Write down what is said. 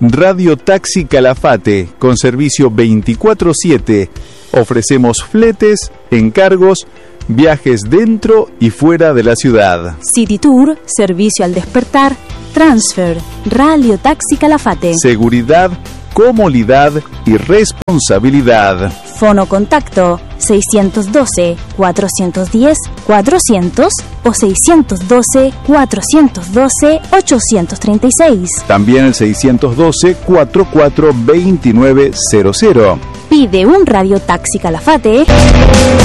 Radio Taxi Calafate, con servicio 24/7. Ofrecemos fletes, encargos, viajes dentro y fuera de la ciudad. City Tour, servicio al despertar, transfer, Radio Taxi Calafate. Seguridad, comodidad y responsabilidad. Fono contacto 612-410-400 o 612-412-836. También el 612-442900. Pide un Radio Taxi Calafate